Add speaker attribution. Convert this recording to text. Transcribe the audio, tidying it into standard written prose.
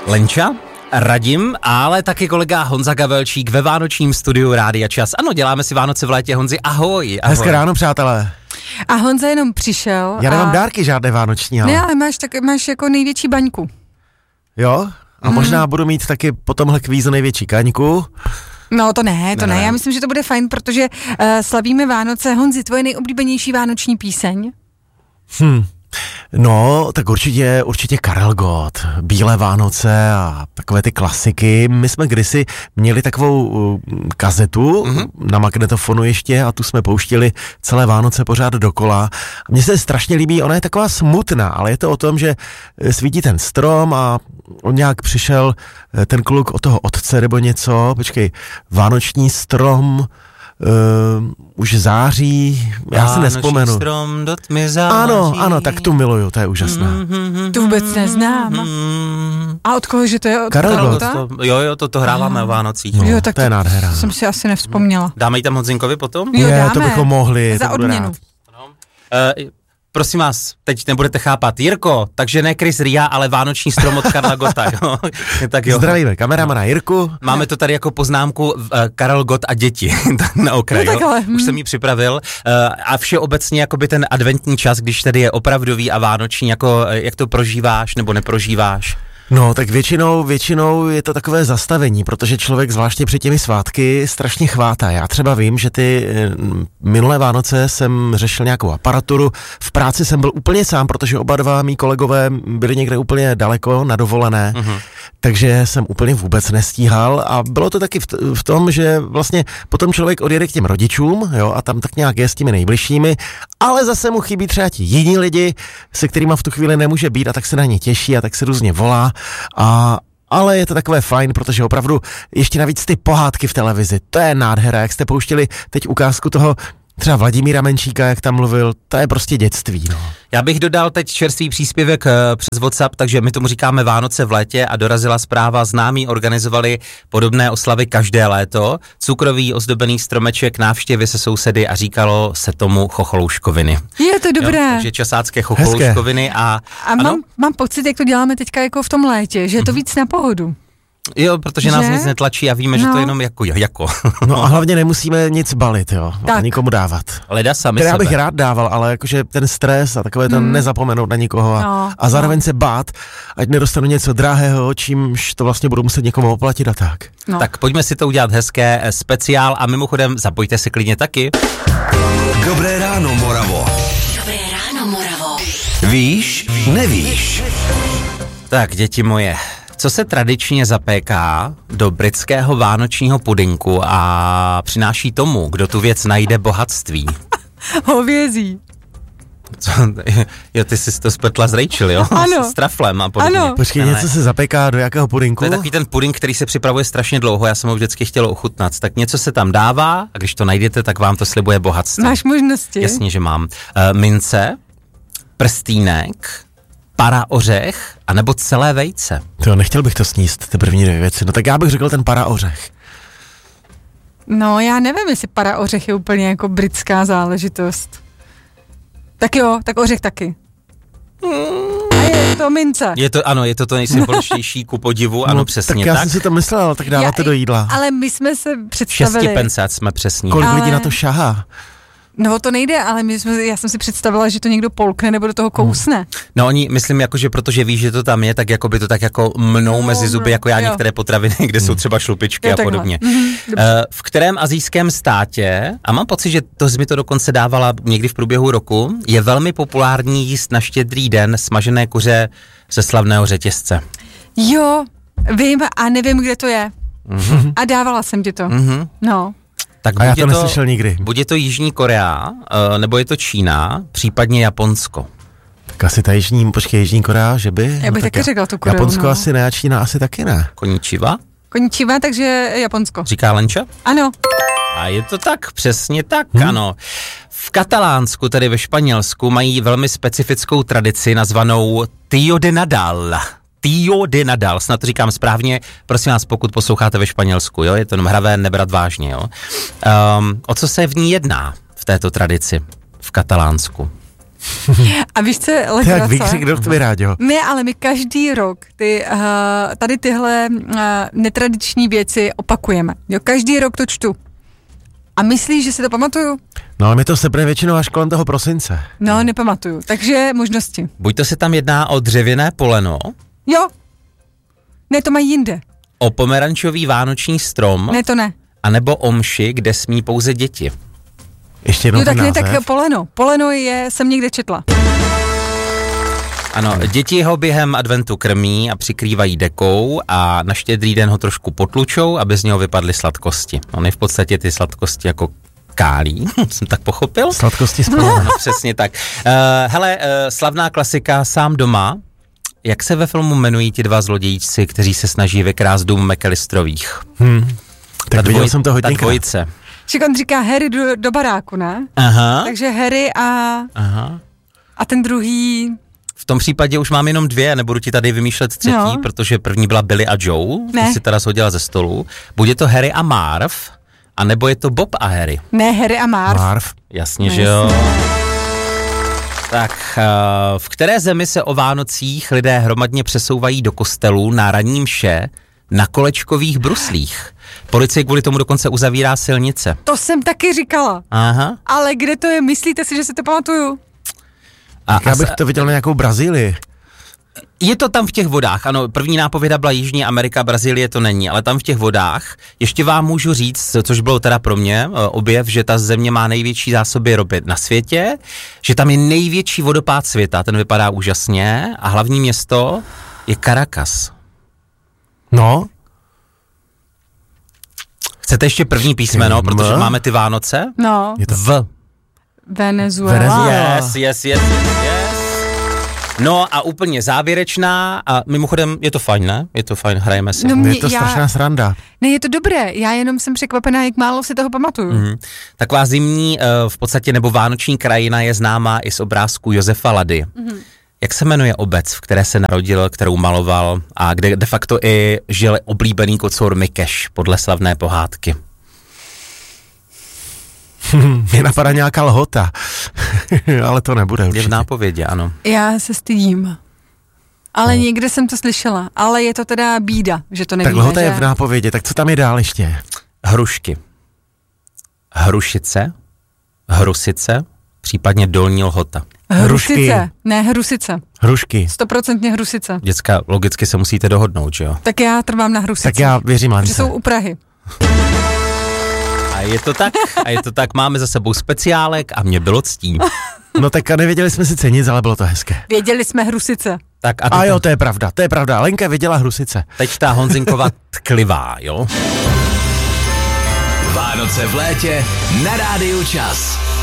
Speaker 1: Lenča, Radim, ale taky kolega Honza Gavelčík ve vánočním studiu Rádia Čas. Ano, děláme si Vánoce v létě. Honzi, ahoj.
Speaker 2: Hezké ráno, přátelé.
Speaker 3: A Honza jenom přišel.
Speaker 2: Já nemám dárky žádné vánoční, ale...
Speaker 3: Ne, ale máš jako největší baňku.
Speaker 2: Jo? A možná budu mít taky po tomhle kvízu největší kaňku.
Speaker 3: No to ne. Já myslím, že to bude fajn, protože slavíme Vánoce. Honzi, tvoje nejoblíbenější vánoční píseň?
Speaker 2: No, tak určitě Karel Gott, Bílé Vánoce a takové ty klasiky. My jsme kdysi měli takovou kazetu na magnetofonu ještě a tu jsme pouštěli celé Vánoce pořád dokola. Mně se strašně líbí, ona je taková smutná, ale je to o tom, že svítí ten strom a on nějak přišel ten kluk od toho otce nebo něco, počkej, vánoční strom... už září, já si nespomenu.
Speaker 1: Strom do tmy září.
Speaker 2: Ano, tak tu miluju, to je úžasné.
Speaker 3: Tu vůbec neznám. A od koho, že to je? Od
Speaker 2: Karel Gott.
Speaker 1: Jo, to hráváme o Vánocích.
Speaker 2: No, tak to je nádhera.
Speaker 3: Jsem si asi nevzpomněla.
Speaker 1: Dáme ji tam Hodzinkovi potom?
Speaker 3: Jo, dáme.
Speaker 2: To bychom mohli.
Speaker 3: Za odměnu.
Speaker 1: Prosím vás, teď nebudete chápat. Jirko, takže ne Chris Ria, ale vánoční strom od Karla Gotta. Tak jo.
Speaker 2: Zdravíme kameramana Jirku.
Speaker 1: Máme to tady jako poznámku Karel Gott a děti na okraji. Už jsem ji připravil. A všeobecně jakoby ten adventní čas, když tady je opravdový a vánoční, jako jak to prožíváš nebo neprožíváš?
Speaker 2: No, tak většinou je to takové zastavení, protože člověk zvláště před těmi svátky strašně chvátá. Já třeba vím, že ty minulé Vánoce jsem řešil nějakou aparaturu, v práci jsem byl úplně sám, protože oba dva mý kolegové byli někde úplně daleko na dovolené, takže jsem úplně vůbec nestíhal a bylo to taky v tom, že vlastně potom člověk odjede k těm rodičům, jo, a tam tak nějak je s těmi nejbližšími, ale zase mu chybí třeba ti jiní lidi, se kterýma v tu chvíli nemůže být a tak se na ně těší a tak se různě volá. Ale je to takové fajn, protože opravdu ještě navíc ty pohádky v televizi, to je nádhera, jak jste pouštěli teď ukázku toho třeba Vladimíra Menšíka, jak tam mluvil, to je prostě dětství. No.
Speaker 1: Já bych dodal teď čerstvý příspěvek přes WhatsApp, takže my tomu říkáme Vánoce v létě a dorazila zpráva, známí organizovali podobné oslavy každé léto, cukrový ozdobený stromeček, návštěvy se sousedy a říkalo se tomu chocholouškoviny.
Speaker 3: Je to dobré.
Speaker 1: Jo, takže časácké chocholouškoviny a
Speaker 3: mám pocit, jak to děláme teďka jako v tom létě, že je to víc na pohodu.
Speaker 1: Jo, protože nás nic netlačí a víme, že to jenom jako.
Speaker 2: No a hlavně nemusíme nic balit, jo, a nikomu dávat.
Speaker 1: Leda sami
Speaker 2: sebe.
Speaker 1: Já
Speaker 2: bych rád dával, ale jakože ten stres a takové to nezapomenout na nikoho a zároveň se bát, ať nedostanu něco drahého, čímž to vlastně budu muset někomu oplatit a tak.
Speaker 1: No. Tak pojďme si to udělat hezké speciál a mimochodem zapojte se klidně taky.
Speaker 4: Dobré ráno, Moravo.
Speaker 5: Dobré ráno, Moravo.
Speaker 4: Víš, nevíš.
Speaker 1: Tak, děti moje, co se tradičně zapéká do britského vánočního pudinku a přináší tomu, kdo tu věc najde, bohatství?
Speaker 3: Hovězí.
Speaker 1: Jo, ty jsi to spletla s Rachel, jo?
Speaker 3: Ano.
Speaker 1: S traflem a podobně.
Speaker 3: Ano.
Speaker 2: Počkej, něco se zapéká do jakého pudinku?
Speaker 1: To je takový ten pudink, který se připravuje strašně dlouho, já jsem ho vždycky chtěl ochutnat. Tak něco se tam dává a když to najdete, tak vám to slibuje bohatství.
Speaker 3: Máš možnosti?
Speaker 1: Jasně, že mám. Mince, prstýnek, paraořech, anebo celé vejce.
Speaker 2: To nechtěl bych to sníst, ty první dvě věci. No tak já bych řekl ten paraořech.
Speaker 3: No já nevím, jestli paraořech je úplně jako britská záležitost. Tak jo, tak ořech taky. A je to mince.
Speaker 1: Je to nejsymboličtější ku podivu, ano, přesně
Speaker 2: tak.
Speaker 1: Tak
Speaker 2: Já jsem si to myslel, tak dáváte do jídla.
Speaker 3: Ale my jsme se představili.
Speaker 1: 6 pence, jsme přesní.
Speaker 2: Kolik lidí na to šahá?
Speaker 3: No to nejde, ale já jsem si představila, že to někdo polkne nebo do toho kousne.
Speaker 1: No oni, myslím, jako, že protože víš, že to tam je, tak jako by to tak jako mnou mezi zuby, jako já některé potraviny, kde jsou třeba šlupičky a podobně. V kterém asijském státě, a mám pocit, že to mi to dokonce dávala někdy v průběhu roku, je velmi populární jíst na Štědrý den smažené kuře ze slavného řetězce?
Speaker 3: Jo, vím a nevím, kde to je. A dávala jsem ti to. No.
Speaker 1: Tak
Speaker 2: a já to neslyšel nikdy.
Speaker 1: Buď je to Jižní Korea, nebo je to Čína, případně Japonsko.
Speaker 2: Tak asi ta Jižní Korea, že by?
Speaker 3: Já bych taky řekla tu Koreu.
Speaker 2: Japonsko asi ne a Čína asi taky ne.
Speaker 1: Konnichiwa?
Speaker 3: Konnichiwa, takže Japonsko.
Speaker 1: Říká Lenča?
Speaker 3: Ano.
Speaker 1: A je to tak, přesně tak, ano. V Katalánsku, tedy ve Španělsku, mají velmi specifickou tradici nazvanou Tío de Nadal. Tío de Nadal, snad to říkám správně, prosím vás, pokud posloucháte ve Španělsku, jo, je to hravé nebrat vážně, jo. O co se v ní jedná v této tradici v Katalánsku?
Speaker 3: A víš, co je
Speaker 2: To je
Speaker 3: legrace?
Speaker 2: jak výkřik do tmy, Ráďo.
Speaker 3: Ne, ale my každý rok tady tyhle netradiční věci opakujeme. Jo, každý rok to čtu. A myslíš, že si to pamatuju?
Speaker 2: No ale mi to sepne většinou až kolem toho prosince.
Speaker 3: No, nepamatuju. Takže možnosti.
Speaker 1: Buď to se tam jedná o dřevěné poleno,
Speaker 3: Jo. Ne, to mají jinde.
Speaker 1: o pomerančový vánoční strom,
Speaker 3: Ne, to ne.
Speaker 1: anebo o mši, kde smí pouze děti.
Speaker 2: Ještě jednou
Speaker 3: Jo, tak
Speaker 2: ten
Speaker 3: ne,
Speaker 2: název.
Speaker 3: tak poleno. Poleno jsem někde četla.
Speaker 1: Ano, děti ho během adventu krmí a přikrývají dekou a na Štědrý den ho trošku potlučou, aby z něho vypadly sladkosti. Ony v podstatě ty sladkosti jako kálí, jsem tak pochopil?
Speaker 2: Sladkosti spolu.
Speaker 1: No, přesně tak. Slavná klasika Sám doma. Jak se ve filmu jmenují ti dva zlodějci, kteří se snaží vykrást dům McAllisterových?
Speaker 2: Tak viděl jsem to
Speaker 1: Ta
Speaker 2: hodněkrát.
Speaker 1: dvojice.
Speaker 3: Však on říká Harry do baráku, ne?
Speaker 1: Aha.
Speaker 3: Takže Harry a ten druhý...
Speaker 1: V tom případě už mám jenom dvě, nebudu ti tady vymýšlet třetí,
Speaker 3: No.
Speaker 1: protože první byla Billy a Joe,
Speaker 3: Ne.
Speaker 1: to si teda shodila ze stolu. Bude to Harry a Marv, a nebo je to Bob a Harry?
Speaker 3: Ne, Harry a Marv.
Speaker 2: Marv.
Speaker 1: Jasně, že jo. Tak, v které zemi se o Vánocích lidé hromadně přesouvají do kostelů na ranní mše na kolečkových bruslích? Policie kvůli tomu dokonce uzavírá silnice.
Speaker 3: To jsem taky říkala.
Speaker 1: Aha.
Speaker 3: Ale kde to je? Myslíte si, že si to pamatuju?
Speaker 2: Já bych to viděl na nějakou Brazílii.
Speaker 1: Je to tam v těch vodách, ano, první nápověda byla Jižní Amerika, Brazílie to není, ale tam v těch vodách, ještě vám můžu říct, což bylo teda pro mě objev, že ta země má největší zásoby ropy na světě, že tam je největší vodopád světa, ten vypadá úžasně a hlavní město je Caracas.
Speaker 2: No,
Speaker 1: Chcete ještě první písmeno, protože máme ty Vánoce?
Speaker 3: No,
Speaker 2: je to
Speaker 1: V.
Speaker 3: Venezuela.
Speaker 2: Venezuela.
Speaker 1: Yes. No a úplně závěrečná a mimochodem je to fajn, ne? Je to fajn, hrajeme si.
Speaker 3: No,
Speaker 2: je to strašná sranda.
Speaker 3: Ne, je to dobré, já jenom jsem překvapená, jak málo si toho pamatuju.
Speaker 1: Taková zimní v podstatě nebo vánoční krajina je známá i z obrázku Josefa Lady. Jak se jmenuje obec, v které se narodil, kterou maloval a kde de facto i žil oblíbený kocour Mikeš podle slavné pohádky?
Speaker 2: Mě napadá nějaká Lhota. Ale to nebude
Speaker 1: Je v
Speaker 2: určitě.
Speaker 1: nápovědě, ano.
Speaker 3: Já se stydím. Ale někde jsem to slyšela. Ale je to teda bída, že to nevíme,
Speaker 2: Tak Lhota
Speaker 3: že...
Speaker 2: je v nápovědě, tak co tam je dál ještě?
Speaker 1: Hrušky. Hrušice, Hrusice, případně Dolní Lhota.
Speaker 2: Hrušky.
Speaker 3: Hrusice. Ne, Hrusice.
Speaker 2: Hrušky.
Speaker 3: 100% Hrusice.
Speaker 1: Děcka, logicky se musíte dohodnout, že jo?
Speaker 3: Tak já trvám na Hrusice.
Speaker 2: Tak já věřím
Speaker 3: Že
Speaker 2: Lance.
Speaker 3: jsou u Prahy.
Speaker 1: A je to tak, máme za sebou speciálek a mě bylo ctí.
Speaker 2: No tak a nevěděli jsme sice nic, ale bylo to hezké.
Speaker 3: Věděli jsme Hrusice.
Speaker 1: Tak
Speaker 2: A jo, to je pravda. Lenka viděla Hrusice.
Speaker 1: teď ta Honzinkova tklivá, jo?
Speaker 4: Vánoce v létě na Rádiu Čas.